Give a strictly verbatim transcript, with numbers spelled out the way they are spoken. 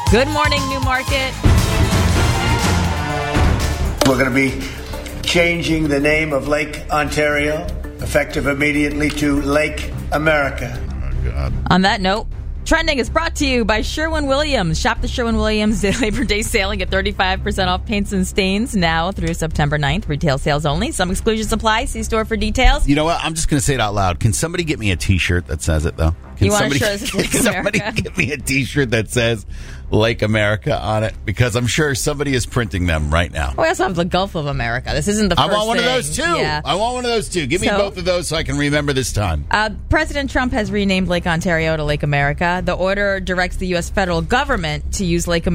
Good morning, Newmarket. We're going to be changing the name of Lake Ontario, effective immediately, to Lake America. Oh, God. On that note, Trending is brought to you by Sherwin-Williams. Shop the Sherwin-Williams Labor Day sale and get thirty-five percent off paints and stains now through September ninth. Retail sales only. Some exclusions apply. See store for details. You know what? I'm just going to say it out loud. Can somebody get me a T-shirt that says it, though? Can You want somebody, a shirt that says Lake can somebody America? get me a T-shirt that says Lake America on it? Because I'm sure somebody is printing them right now. We also have the Gulf of America. This isn't the I first want one thing. of those, too. Yeah. I want one of those, too. Give me So- both of those so I can remember this time. Uh, President Trump has renamed Lake Ontario to Lake America. The order directs the U S federal government to use Lake America